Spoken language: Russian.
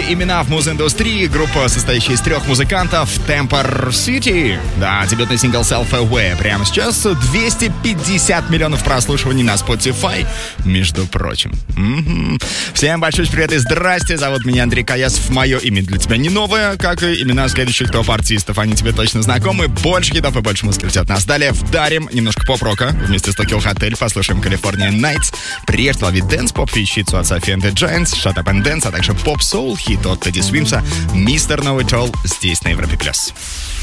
имена в муз-индустрии. Группа, состоящая из 3 музыкантов, Temper City. Да, дебютный сингл Self Away. Прямо сейчас 250 миллионов прослушиваний на Spotify, между прочим. Всем большой привет и здрасте. Зовут меня Андрей Каясов. Мое имя для тебя не новое, как и имена следующих топ-артистов. Они тебе точно знакомы. Больше хитов и больше музыки ждет нас. Далее вдарим немножко поп-рока вместе с Tokyo Hotel. Послушаем California Nights. Прежде ловит дэнс-поп, вещицу от Sophie and the Giants, Shut Up and Dance, а также поп-соул, хит от Teddy Swimsa, Mr. Know It All здесь на Европе+.